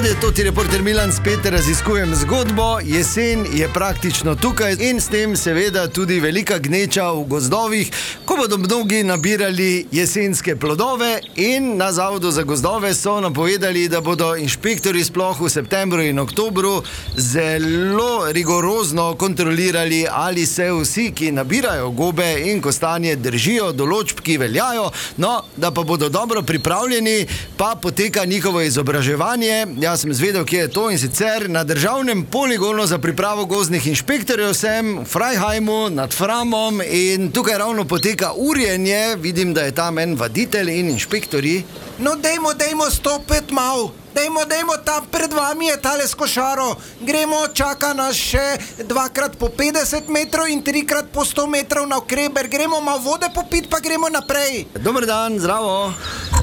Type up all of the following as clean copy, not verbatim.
To ti reporter Milan, spet raziskujem zgodbo. Jesen je praktično tukaj in s tem seveda tudi velika gneča v gozdovih, ko bodo mnogi nabirali jesenske plodove, in na Zavodu za gozdove so napovedali, da bodo inšpektori sploh v septembru in oktobru zelo rigorozno kontrolirali, ali se vsi, ki nabirajo gobe in kostanje, držijo določb, ki veljajo. No, da pa bodo dobro pripravljeni, pa poteka njihovo izobraževanje. Jaz sem zvedel, kje je to, in sicer na državnem poligonu za pripravo gozdnih inšpektorjev sem v Freiheimu nad Framom, in tukaj ravno poteka urjenje. Vidim, da je tam en vaditelj in inšpektorji. No, dejmo stopiti malo. Dejmo, tam pred vami je tale s košaro. Gremo, čaka nas še 2x po 50 metrov in 3x po 100 metrov na okreber. Gremo malo vode popiti, pa gremo naprej. Dober dan, zdravo.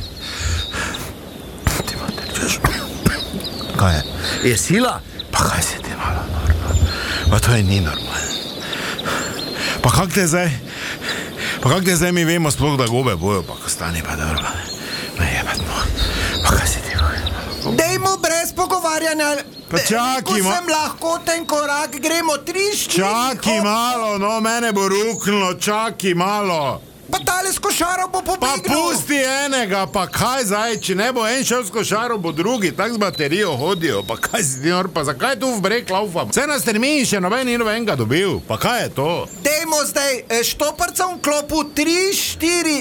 Kaj je? Je sila? Pa kaj se ti malo normalno? Pa to je ni normalno. Pa kak te zdaj mi vemo sploh, da gobe bojo, pa ko stane pa dobro. Ne jebat no. Pa kaj se ti malo? Dejmo brez pogovarjanja. Pa čakaj, ko sem lahko ten korak, gremo 3-4. Čakaj malo, no, mene bo ruknilo, čakaj malo. Pa tale s košaro bo Pa pobegnil. pusti enega, pa kaj zdaj, če ne bo en šel s košaro, bo drugi, tak z baterijo hodijo, pa kaj si ti nor, pa zakaj tu v breg laufam? Vse na strmini še noben ni nobenega dobil, pa kaj je to? Dejmo zdaj, štoparca v klopu 3-4.